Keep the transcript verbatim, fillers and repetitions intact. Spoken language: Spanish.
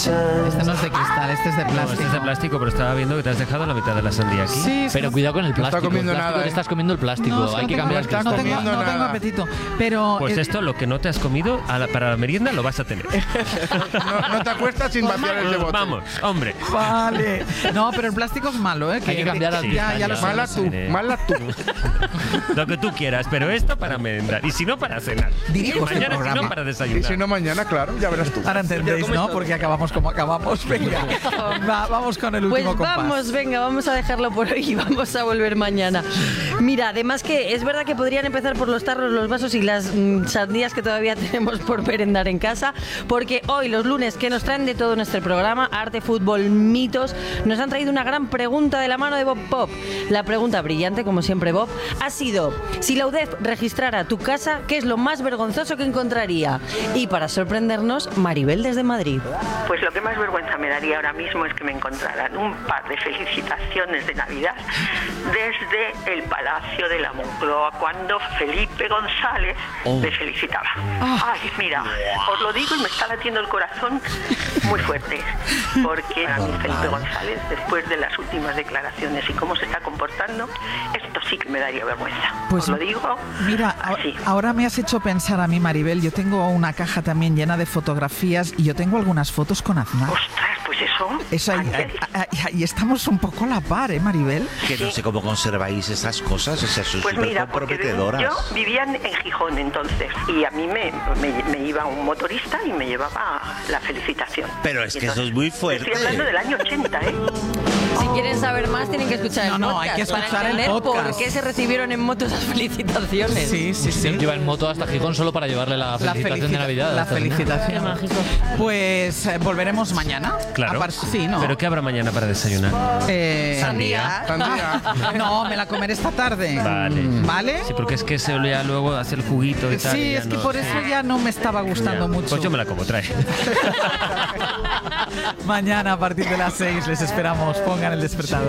Este no es de cristal, este es de No, plástico. este es de plástico, pero estaba viendo que te has dejado la mitad de la sandía aquí. Sí, es Pero que- cuidado con el está plástico. comiendo el plástico nada, te ¿eh? estás comiendo el plástico. No, es que Hay no que tengo- cambiar el está no cristal. tengo, comiendo no tengo nada. apetito. Pero Pues eh, esto, lo que no te has comido, a la- para la merienda lo vas a tener. No, no te acuestas sin vaciar ese bote. Vamos, hombre. vale. No, pero el plástico es malo, ¿eh? Hay que cambiar al ya, ya lo cristal, Mala sé. tú, Sí. mala tú. Lo que tú quieras, pero esto para merendar. Y si no, para cenar. Dirijo Y este mañana, si programa. no, para Y desayunar. si no, mañana, claro, ya verás tú. Ahora entendéis, ¿no? Porque acabamos como acabamos. Venga, Va, vamos con el Pues último compás. vamos, venga, vamos a dejarlo por hoy y vamos a volver mañana. Mira, además que es verdad que podrían empezar por los tarros, los vasos y las mm, sandías que todavía tenemos por merendar en casa, porque hoy, los lunes, que nos traen de todo nuestro programa, arte, fútbol, mitos, nos han traído una gran pregunta de la mano de Bob Pop. La pregunta brillante, como siempre, Bob, ha sido: si la U D E F registrara tu casa, ¿qué es lo más vergonzoso que encontraría? Y para sorprendernos, Maribel desde Madrid. Pues lo que más vergüenza me daría ahora mismo es que me encontraran un par de felicitaciones de Navidad desde el Palacio de la Moncloa cuando Felipe González me felicitaba. Ay, mira, os lo digo y me está latiendo el corazón muy fuerte, porque a mí Felipe González, después de las últimas declaraciones y cómo se está comportando, esto sí que me daría vergüenza. Pues os lo digo Mira, a- así. ahora me has hecho pensar a mí, Maribel. Yo tengo una caja también llena de fotografías y yo tengo algunas fotos con Aznar. Ostras, pues eso... Eso ahí, antes- ahí- ahí- ahí estamos un poco a la par, ¿eh, Maribel? Que no sé cómo conserváis esas cosas, o sea, son Pues súper mira, porque comprometedoras. yo vivía en Gijón entonces y a mí me, me, me iba un motorista y me llevaba la felicitación. Pero es Y que eso es muy fuerte. Estoy hablando del año ochenta, ¿eh? Si quieren saber más, tienen que escuchar No, el no, podcast. hay que para escuchar el entender podcast. ¿Por qué se recibieron en moto esas felicitaciones? Sí, sí, sí. Lleva en moto hasta Gijón solo para llevarle la La felicitación de felicita- Navidad. La Esta señora. felicitación. Qué mágico. Pues eh, volveremos mañana. Claro. Apar- sí, ¿no? ¿Pero qué habrá mañana para desayunar? Eh, Sandía. Sandía. No, me la comeré esta tarde. Vale. ¿Vale? Sí, porque es que se ya luego hace el juguito y tal. Sí, y ya es que no- por eso ya no me estaba gustando Ya. mucho. Pues yo me la como, trae. Mañana a partir de las seis les esperamos. Pongan el despertador.